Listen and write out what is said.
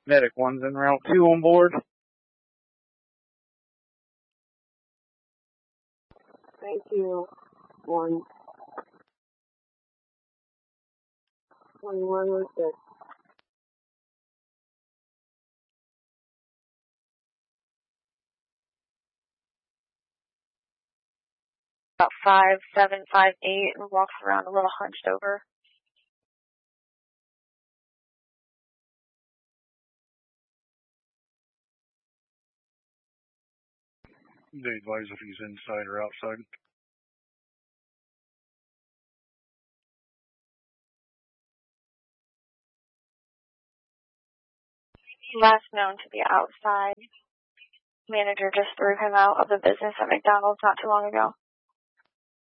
Medic 1's en route 2 on board. Thank you. 1. 2106. About 5758 and walks around a little hunched over. They advise if he's inside or outside. Last known to be outside. Manager just threw him out of the business at McDonald's not too long ago.